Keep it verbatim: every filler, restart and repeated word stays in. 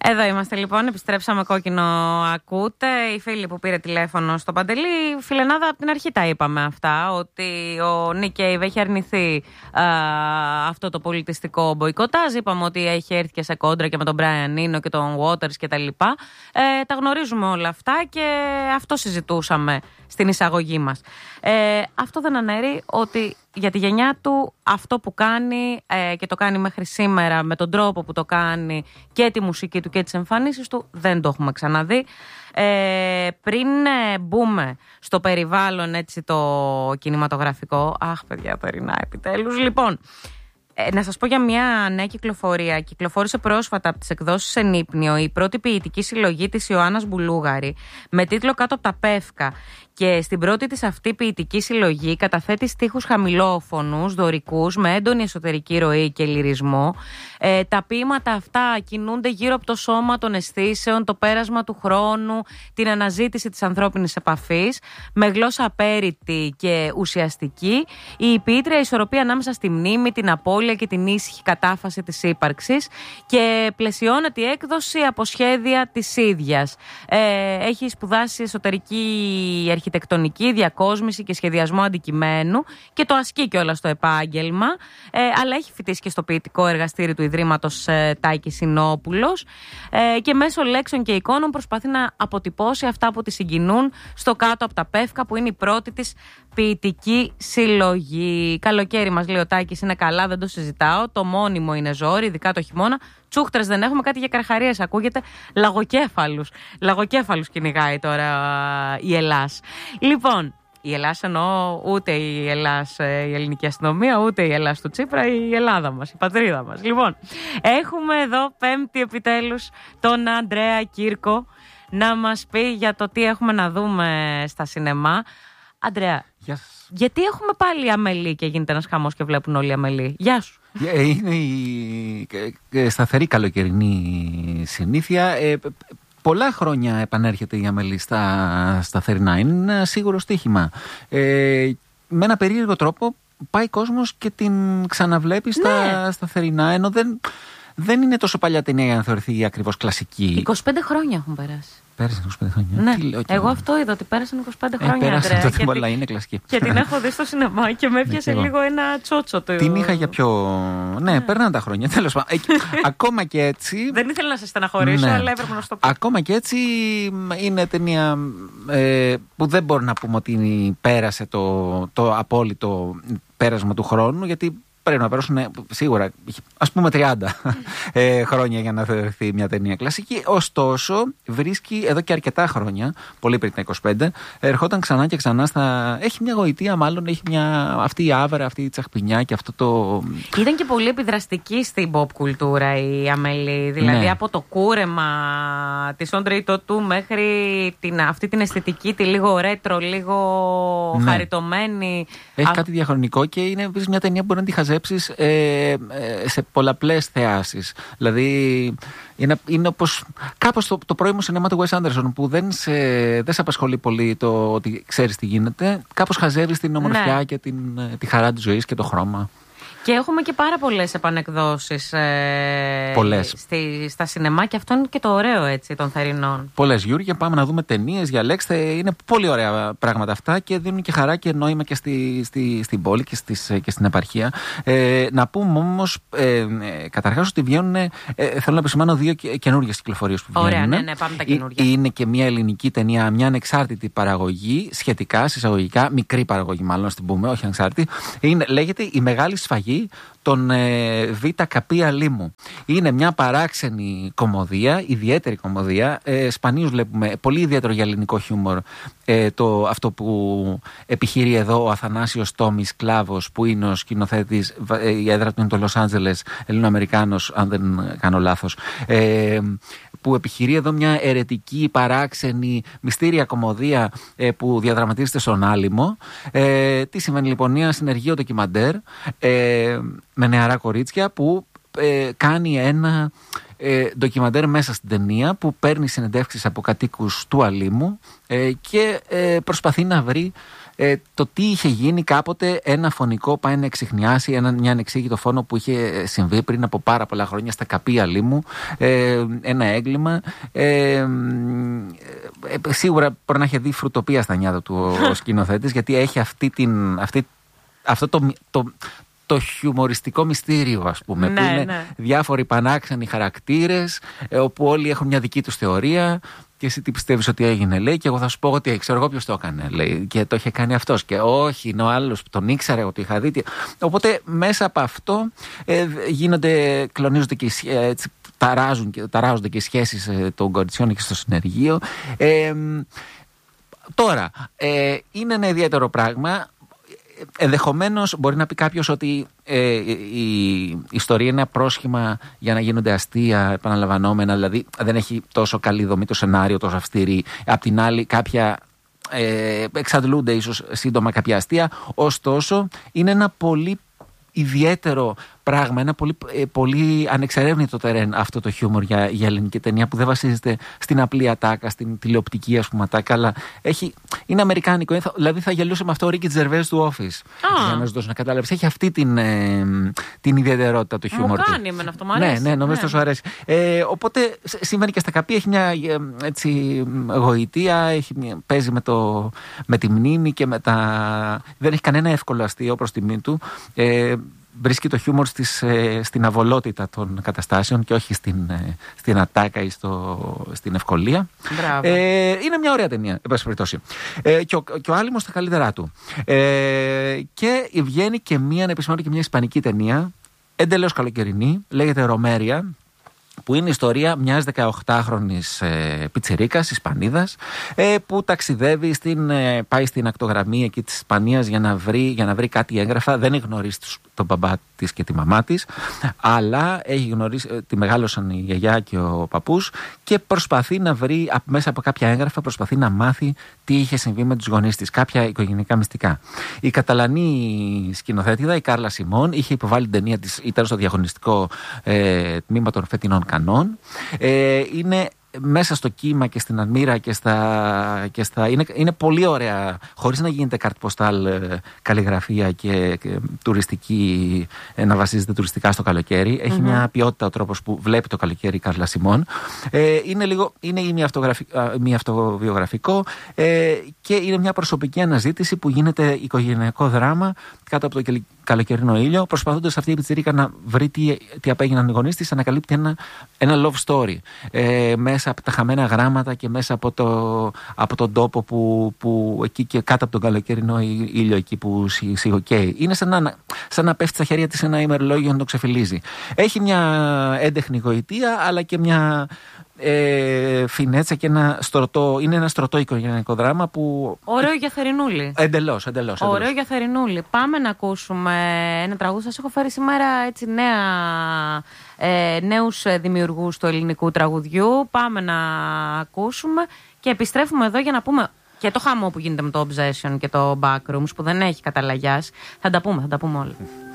Εδώ είμαστε λοιπόν, επιστρέψαμε κόκκινο ακούτε. Η φίλη που πήρε τηλέφωνο στο Παντελή, φιλενάδα από την αρχή τα είπαμε αυτά, ότι ο Νικ Κέιβ έχει αρνηθεί α, αυτό το πολιτιστικό μποϊκοτάζ. Είπαμε ότι έχει έρθει και σε κόντρα και με τον Μπράιαν Ίνο και τον Waters και τα λοιπά. Ε, τα γνωρίζουμε όλα αυτά και αυτό συζητούσαμε στην εισαγωγή μας. Ε, αυτό δεν αναιρεί ότι για τη γενιά του αυτό που κάνει ε, και το κάνει μέχρι σήμερα με τον τρόπο που το κάνει και τη μουσική του και τις εμφανίσεις του δεν το έχουμε ξαναδεί. Ε, πριν ε, μπούμε στο περιβάλλον έτσι το κινηματογραφικό, αχ παιδιά περινά επιτέλους, λοιπόν, Ε, να σας πω για μια νέα κυκλοφορία. Κυκλοφόρησε πρόσφατα από τις εκδόσεις Ενύπνιο η πρώτη ποιητική συλλογή της Ιωάννας Μπουλούγαρη με τίτλο «Κάτω από τα Πεύκα». Και στην πρώτη της αυτή ποιητική συλλογή καταθέτει στίχους χαμηλόφωνους, δωρικούς, με έντονη εσωτερική ροή και λυρισμό. Ε, τα ποίηματα αυτά κινούνται γύρω από το σώμα των αισθήσεων, το πέρασμα του χρόνου, την αναζήτηση της ανθρώπινης επαφής, με γλώσσα απέρητη και ουσιαστική. Η ποιήτρια ισορροπεί ανάμεσα στη μνήμη, την απώλεια και την ήσυχη κατάφαση της ύπαρξης και πλαισιώνεται η έκδοση από σχέδια της ίδιας. Ε, έχει σπουδάσει εσωτερική αρχιτεκτονική, διακόσμηση και σχεδιασμό αντικειμένου και το ασκεί κιόλας στο επάγγελμα, ε, αλλά έχει φοιτήσει και στο ποιητικό εργαστήρι του Ιδρύματος ε, Τάκη Συνόπουλος ε, και μέσω λέξεων και εικόνων προσπαθεί να αποτυπώσει αυτά που τη συγκινούν στο «Κάτω από τα Πεύκα», που είναι η πρώτη της ποιητική συλλογή. Καλοκαίρι μας λέει ο Τάκης, είναι καλά, δεν το συζητάω. Το μόνιμο είναι ζόρι, ειδικά το χειμώνα. Τσούχτρες δεν έχουμε, κάτι για καρχαρίες ακούγεται. Λαγοκέφαλους. Λαγοκέφαλους κυνηγάει τώρα η Ελλάς. Λοιπόν, η Ελλάς εννοώ ούτε η Ελλάς, η ελληνική αστυνομία, ούτε η Ελλάς του Τσίπρα, η Ελλάδα μας, η πατρίδα μας. Λοιπόν, έχουμε εδώ πέμπτη επιτέλους τον Ανδρέα Κύρκο να μας πει για το τι έχουμε να δούμε στα σινεμά. Αντρέα, yes. γιατί έχουμε πάλι αμελή και γίνεται ένας χαμός και βλέπουν όλοι αμελή? Γεια σου. Είναι η σταθερή καλοκαιρινή συνήθεια. Ε, πολλά χρόνια επανέρχεται η αμελή στα, στα θερινά. Είναι ένα σίγουρο στοίχημα. Ε, με ένα περίεργο τρόπο πάει κόσμος και την ξαναβλέπει στα, ναι. στα θερινά, ενώ δεν, δεν είναι τόσο παλιά ταινία για να θεωρηθεί ακριβώς κλασική. είκοσι πέντε χρόνια έχουν περάσει. Πέρασαν είκοσι πέντε χρόνια. Ναι. Τι λέω, εγώ και... αυτό είδα, ότι πέρασαν είκοσι πέντε χρόνια. Ε, πέρασαν Ανδρέα, τότε πολλά, είναι κλασική. Και την έχω δει στο σινεμά και με έπιασε λίγο ένα τσότσο του. Την είχα για πιο. Ναι, ναι. Πέρναν τα χρόνια. Τέλος πάντων. Ακόμα και έτσι. Δεν ήθελα να σε στεναχωρήσω, ναι. αλλά έπρεπε να στο πω. Ακόμα και έτσι είναι ταινία ε, που δεν μπορούμε να πούμε ότι πέρασε το, το απόλυτο πέρασμα του χρόνου, γιατί πρέπει να περάσουν σίγουρα, ας πούμε, τριάντα ε, χρόνια για να θεωρηθεί μια ταινία κλασική. Ωστόσο, βρίσκει εδώ και αρκετά χρόνια, πολύ πριν τα είκοσι πέντε, ερχόταν ξανά και ξανά στα. Έχει μια γοητεία, μάλλον έχει μια. Αυτή η άβρα, αυτή η τσαχπινιά και αυτό το. Ήταν και πολύ επιδραστική στην pop κουλτούρα η Αμελή. Δηλαδή, ναι. από το κούρεμα της Όντρεϊ Τοτού μέχρι την, αυτή την αισθητική, τη λίγο ρέτρο, λίγο ναι. χαριτωμένη. Έχει Α... κάτι διαχρονικό και είναι επίσης μια ταινία που μπορεί να τη χαζέψει. Ε, ε, σε πολλαπλές θεάσεις. Δηλαδή είναι, είναι όπως κάπως το, το πρώιμο σινέμα του Wes Anderson, που δεν σε, δεν σε απασχολεί πολύ το ότι ξέρεις τι γίνεται. Κάπως χαζεύεις την ομορφιά ναι. και την, τη χαρά της ζωής και το χρώμα. Και έχουμε και πάρα πολλές επανεκδόσεις ε, πολλές. Στη, στα σινεμά, και αυτό είναι και το ωραίο έτσι των θερινών. Πολλές, Γιώργια, πάμε να δούμε ταινίες, διαλέξτε. Είναι πολύ ωραία πράγματα αυτά και δίνουν και χαρά και νόημα και στη, στη, στην πόλη και, στις, και στην επαρχία. Ε, να πούμε όμως ε, ε, καταρχάς ότι βγαίνουν. Ε, θέλω να επισημάνω δύο καινούργιες κυκλοφορίες που βγαίνουν. Ωραία, ναι, ναι, πάμε τα καινούργια. Είναι και μια ελληνική ταινία, μια ανεξάρτητη παραγωγή, σχετικά, συσσαγωγικά, μικρή παραγωγή, μάλλον να την πούμε, όχι ανεξάρτητη. Είναι, λέγεται Η Μεγάλη Σφαγή των ε, Β. Καπία Λίμου. Είναι μια παράξενη κωμωδία, ιδιαίτερη κωμωδία. Ε, σπανίως βλέπουμε πολύ ιδιαίτερο για ελληνικό χιούμορ ε, το, αυτό που επιχειρεί εδώ ο Αθανάσιος Τόμης Κλάβος, που είναι ο σκηνοθέτης, ε, η έδρα του είναι το Λος Άντζελες, Ελληνοαμερικάνος, αν δεν κάνω λάθος. Ε, που επιχειρεί εδώ μια αιρετική, παράξενη, μυστήρια κωμωδία ε, που διαδραματίζεται στον Άλυμο. Ε, τι σημαίνει λοιπόν? Μια συνεργείο ντοκιμαντέρ ε, με νεαρά κορίτσια που ε, κάνει ένα ε, ντοκιμαντέρ μέσα στην ταινία που παίρνει συνεντεύξεις από κατοίκους του αλίμου ε, και ε, προσπαθεί να βρει ε, το τι είχε γίνει κάποτε, ένα φωνικό πάει να εξιχνιάσει ένα, μια ανεξήγητο φόνο που είχε συμβεί πριν από πάρα πολλά χρόνια στα Καπία Λίμου, ε, ένα έγκλημα. Ε, ε, σίγουρα μπορεί να έχει δει φρουτοπία στα νιάτα του ο, ο σκηνοθέτης, γιατί έχει αυτή την, αυτή, αυτό το, το, το χιουμοριστικό μυστήριο, ας πούμε, ναι, που είναι ναι. διάφοροι πανάξενοι χαρακτήρες, ε, όπου όλοι έχουν μια δική τους θεωρία. Και εσύ τι πιστεύεις ότι έγινε, λέει, και εγώ θα σου πω ότι ξέρω εγώ ποιος το έκανε, λέει, και το είχε κάνει αυτός. Και όχι, είναι ο άλλος που τον ήξερε, ότι είχα δει. Οπότε μέσα από αυτό ε, γίνονται, κλονίζονται και έτσι, ταράζουν, ταράζονται και οι σχέσεις ε, των κοριτσιών και στο συνεργείο. Ε, τώρα, ε, είναι ένα ιδιαίτερο πράγμα. Ενδεχομένως μπορεί να πει κάποιος ότι ε, η ιστορία είναι πρόσχημα για να γίνονται αστεία επαναλαμβανόμενα, δηλαδή δεν έχει τόσο καλή δομή το σενάριο, τόσο αυστηρή. Απ' την άλλη κάποια ε, εξαντλούνται ίσως σύντομα κάποια αστεία, ωστόσο είναι ένα πολύ ιδιαίτερο πράγμα, ένα πολύ, πολύ ανεξερεύνητο τερέν αυτό το χιούμορ για, για ελληνική ταινία, που δεν βασίζεται στην απλή ατάκα, στην τηλεοπτική ας πούμε ατάκα, αλλά έχει, είναι αμερικάνικο. Δηλαδή θα γελούσε με αυτό ο Ρίκι Τζερβές του Office. Oh. Για να σου δώσω να καταλάβεις. Έχει αυτή την, ε, την ιδιαιτερότητα του χιούμορ. Μου κάνει εμένα αυτό, μου αρέσει. Ναι, ναι, νομίζω ναι. Σου αρέσει. Ε, οπότε συμβαίνει και στα Καπία, έχει μια έτσι, γοητεία, έχει, παίζει με, το, με τη μνήμη και με τα. Δεν έχει κανένα εύκολο αστείο προς τιμή του. Ε, Βρίσκει το χιούμορ στις, ε, στην αβολότητα των καταστάσεων και όχι στην, ε, στην ατάκα ή στο, στην ευκολία. Ε, είναι μια ωραία ταινία, εν πάση περιπτώσει. Ε, και, ο, και ο Άλυμος στα καλύτερά του. Ε, και βγαίνει και μια, να επισημάνω και μια ισπανική ταινία, εντελώς καλοκαιρινή, λέγεται Ρομέρια, που είναι η ιστορία μιας δεκαοκτάχρονης ε, πιτσιρίκας Ισπανίδας, ε, που ταξιδεύει, στην, ε, πάει στην ακτογραμμή εκεί της Ισπανίας για να βρει, για να βρει κάτι έγγραφα. Δεν έχει γνωρίσει τους, τον μπαμπά της και τη μαμά της, αλλά έχει γνωρίσει, ε, τη μεγάλωσαν η γιαγιά και ο παππούς, και προσπαθεί να βρει, μέσα από κάποια έγγραφα, προσπαθεί να μάθει τι είχε συμβεί με τους γονείς της, κάποια οικογενειακά μυστικά. Η Καταλανή σκηνοθέτηδα, η Κάρλα Σιμών, είχε υποβάλει την ταινία της, ήταν στο διαγωνιστικό ε, τμήμα των φετινών κανόν. Ε, είναι μέσα στο κύμα και στην Αλμύρα και στα, και στα είναι, είναι πολύ ωραία, χωρίς να γίνεται καρτποστάλ ε, καλλιγραφία και, και τουριστική, ε, να βασίζεται τουριστικά στο καλοκαίρι. Έχει mm-hmm. μια ποιότητα ο τρόπος που βλέπει το καλοκαίρι η Κάρλα Σιμών. Ε, είναι λίγο, είναι μη αυτοβιογραφικό ε, και είναι μια προσωπική αναζήτηση που γίνεται οικογενειακό δράμα κάτω από το καλοκαιρινό ήλιο, προσπαθώντας αυτή η πιτσιρίκα να βρει τι, τι απέγιναν οι γονείς της, ανακαλύπτει ένα, ένα love story ε, μέσα από τα χαμένα γράμματα και μέσα από, το, από τον τόπο που, που εκεί και κάτω από τον καλοκαιρινό ήλιο εκεί που σιγοκαίει. Είναι σαν να, σαν να πέφτει στα χέρια της ένα ημερολόγιο να το ξεφυλίζει. Έχει μια έντεχνη γοητεία, αλλά και μια ε, φινέτσα και ένα στρωτό, είναι ένα στρωτό οικογενειακό δράμα που... Ωραίο για θερινούλη. Εντελώς, εντελώς. Ωραίο για θερινούλη. Πάμε να ακούσουμε ένα τραγούδι. Σας έχω φέρει σήμερα έτσι νέα, ε, νέους δημιουργούς του ελληνικού τραγουδιού. Πάμε να ακούσουμε και επιστρέφουμε εδώ για να πούμε και το χαμό που γίνεται με το Obsession και το Backrooms που δεν έχει καταλαγιάσει. Θα τα πούμε, θα τα πούμε όλα.